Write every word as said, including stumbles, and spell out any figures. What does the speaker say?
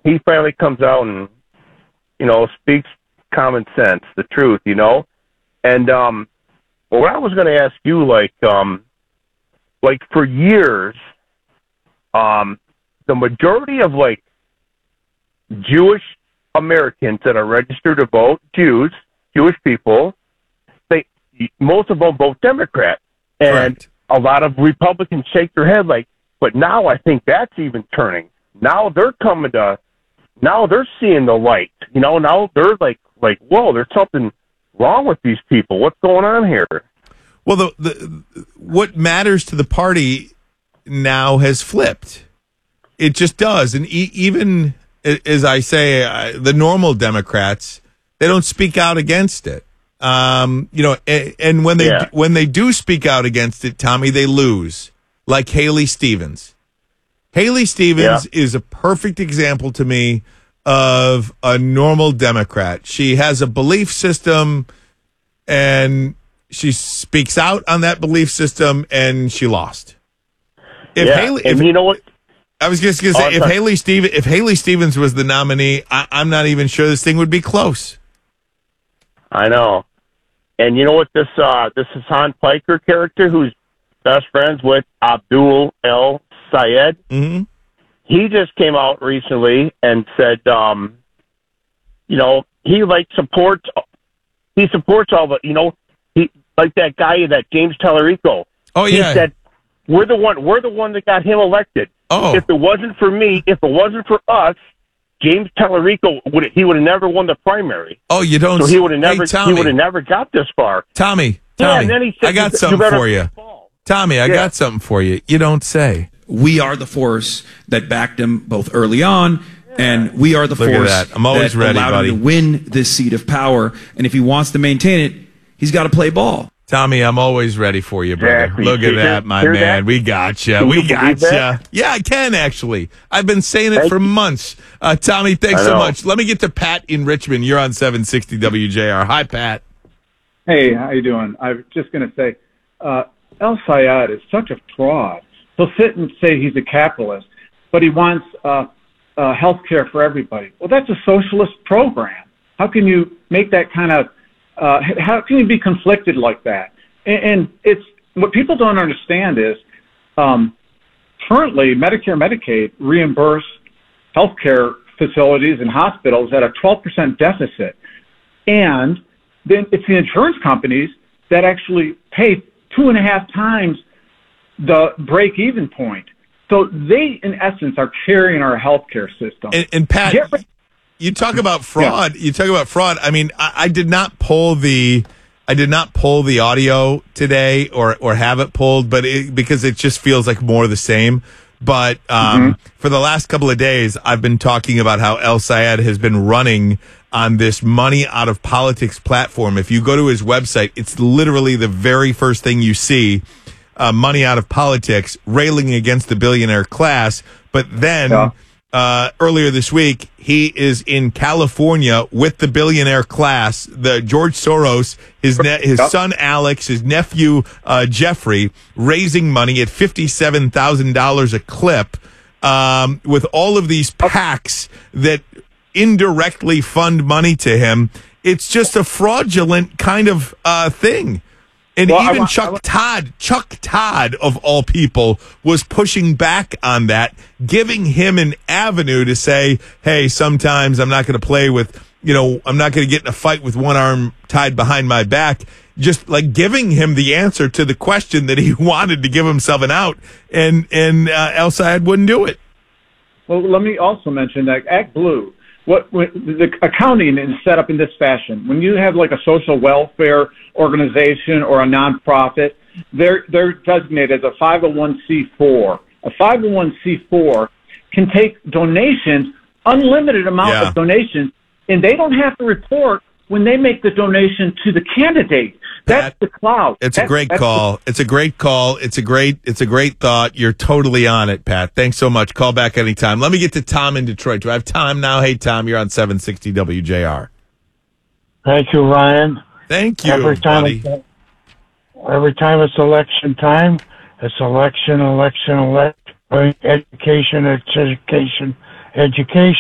he finally comes out and, you know, speaks common sense, the truth, you know? And um, well, what I was going to ask you, like, um, like for years, um, the majority of, like, Jewish Americans that are registered to vote, Jews, Jewish people, they most of them vote Democrat. And Correct. A lot of Republicans shake their head like, but now I think that's even turning. Now they're coming to, now they're seeing the light. You know, now they're like, like, whoa, there's something wrong with these people. What's going on here? Well, the, the what matters to the party now has flipped. It just does. And e- even, as I say, uh, the normal Democrats, they don't speak out against it. Um, you know, and, and when they Yeah. when they do speak out against it, Tommy, they lose. Like Haley Stevens. Haley Stevens Yeah. is a perfect example to me of a normal Democrat. She has a belief system, and she speaks out on that belief system, and she lost. If yeah. Haley, and if, you know what? I was just going to Oh, say, if sorry. Haley Steven, if Haley Stevens was the nominee, I, I'm not even sure this thing would be close. I know. And you know what? This uh, this Hassan Piker character, who's best friends with Abdul El Sayed, Mm-hmm. he just came out recently and said, um, you know, he like supports, he supports all the, you know, he like that guy, that James Tallarico. Oh yeah. He said, we're the one, we're the one that got him elected. Oh. If it wasn't for me, if it wasn't for us, James Tallarico would he would have never won the primary. Oh, you don't. So he would have Hey, never Tommy. he would have never got this far. Tommy, Yeah, Tommy, and then he said, I got you, something you better for you. fall. Tommy, I Yeah. got something for you. You don't say. We are the force that backed him both early on, and we are the Look at force that. I'm always that ready, allowed buddy. him to win this seat of power. And if he wants to maintain it, he's got to play ball. Tommy, I'm always ready for you, brother. Exactly. Look at Hear- that, my hear man. that? We got you. Can We you got believe you. that? Yeah, I can actually. I've been saying it Thank for you. months. Uh, Tommy, thanks I so know. much. Let me get to Pat in Richmond. You're on seven sixty W J R. Hi, Pat. Hey, how you doing? I was just going to say, uh, El Sayed is such a fraud. He'll sit and say he's a capitalist, but he wants uh, uh, health care for everybody. Well, that's a socialist program. How can you make that kind of, uh, how can you be conflicted like that? And, and it's, what people don't understand is, um, currently Medicare, Medicaid reimburse healthcare facilities and hospitals at a twelve percent deficit. And then it's the insurance companies that actually pay two and a half times the break-even point. So they, in essence, are carrying our healthcare system. And, and Pat, Get rid- you talk about fraud. You talk about fraud. I mean, I, I did not pull the, I did not pull the audio today or or have it pulled, but it, because it just feels like more of the same. But um, Mm-hmm. for the last couple of days, I've been talking about how El Sayed has been running on this money out of politics platform. If you go to his website, it's literally the very first thing you see. Uh, money out of politics, railing against the billionaire class. But then Yeah. uh, earlier this week, he is in California with the billionaire class, the George Soros, his ne- his Yep. son Alex, his nephew uh, Jeffrey, raising money at fifty-seven thousand dollars a clip, um, with all of these PACs that indirectly fund money to him. It's just a fraudulent kind of uh, thing. And Well, I even want- I Chuck want- Todd, Chuck Todd of all people, was pushing back on that, giving him an avenue to say, hey, sometimes I'm not going to play with, you know, I'm not going to get in a fight with one arm tied behind my back. Just like giving him the answer to the question that he wanted to give himself an out, and, and uh, El Sayed wouldn't do it. Well, let me also mention that Act Blue, what, what the accounting is set up in this fashion. When you have like a social welfare organization or a nonprofit, they're they're designated as a five oh one c four. A five oh one c four can take donations, unlimited amount Yeah. of donations, and they don't have to report when they make the donation to the candidate. That's Pat, the clout. It's a That's- great that's the- call. It's a great call. It's a great. It's a great thought. You're totally on it, Pat. Thanks so much. Call back anytime. Let me get to Tom in Detroit. Do I have time now? Hey, Tom, you're on seven sixty W J R. Thank you, Ryan. Thank you, every time buddy. it's, every time it's election time, it's election, election, elect, education, it's education, education.